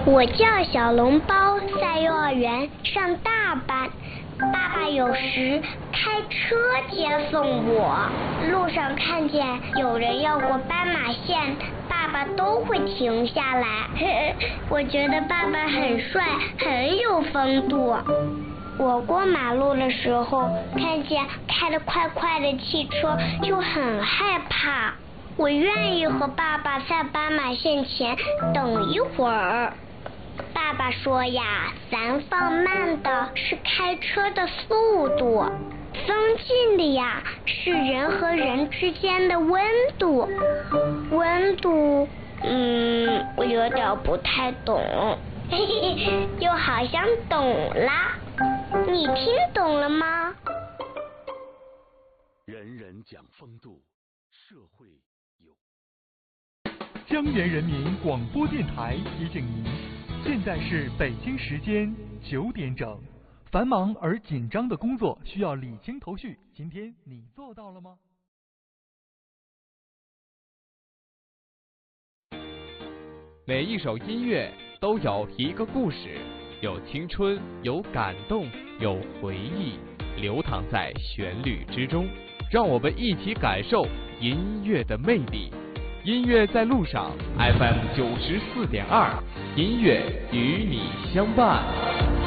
我叫小笼包，在幼儿园上大班。爸爸有时开车接送我，路上看见有人要过斑马线，爸爸都会停下来。我觉得爸爸很帅，很有风度。我过马路的时候，看见开得快快的汽车，就很害怕。我愿意和爸爸在斑马线前等一会儿。爸爸说呀，咱放慢的是开车的速度，增进的呀是人和人之间的温度。温度，我有点不太懂，就好像懂啦。你听懂了吗？ 人人讲风度，社会有。 江源人民广播电台提醒您，现在是北京时间9点整。繁忙而紧张的工作需要理清头绪，今天你做到了吗？ 每一首音乐都有一个故事，有青春，有感动，有回忆，流淌在旋律之中。让我们一起感受音乐的魅力。音乐在路上 ，FM 94.2，音乐与你相伴。